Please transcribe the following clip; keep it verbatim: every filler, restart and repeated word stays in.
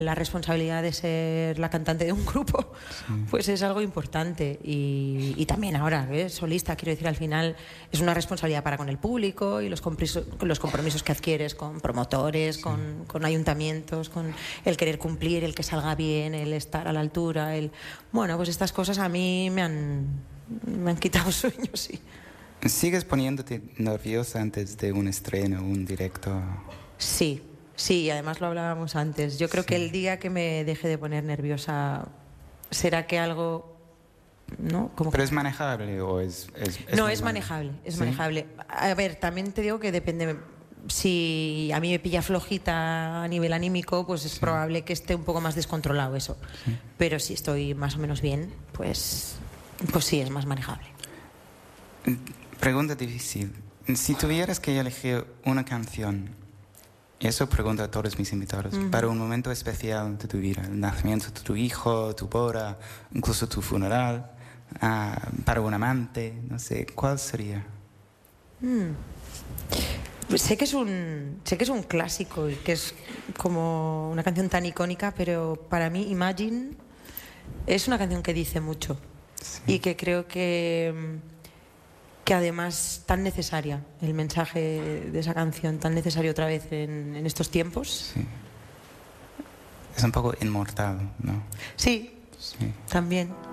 la responsabilidad de ser la cantante de un grupo, sí. Pues es algo importante. Y, y también ahora, ¿eh? Solista, quiero decir, al final es una responsabilidad para con el público y los compromisos, los compromisos que adquieres con promotores, sí. con, con ayuntamientos, con el querer cumplir, el que salga bien, el estar a la altura, el... Bueno, pues estas cosas a mí me han, me han quitado sueño, sí. ¿Sigues poniéndote nerviosa antes de un estreno, un directo? Sí. Sí, además lo hablábamos antes. Yo creo sí. que el día que me deje de poner nerviosa será que algo... ¿no? Como ¿Pero que... es manejable o es...? es, es no, es manejable, es ¿sí? manejable. A ver, también te digo que depende... Si a mí me pilla flojita a nivel anímico, pues es sí. probable que esté un poco más descontrolado eso. Sí. Pero si estoy más o menos bien, pues, pues sí, es más manejable. Pregunta difícil. Si tuvieras que elegir una canción... Y eso pregunto a todos mis invitados. Uh-huh. Para un momento especial de tu vida, el nacimiento de tu hijo, tu boda, incluso tu funeral, uh, para un amante, no sé, ¿cuál sería? Mm. Pues sé que es un, sé que es un clásico y que es como una canción tan icónica, pero para mí Imagine es una canción que dice mucho sí. y que creo que que además tan necesaria, el mensaje de esa canción, tan necesario otra vez en, en estos tiempos. Sí. Es un poco inmortal, ¿no? Sí, sí. También.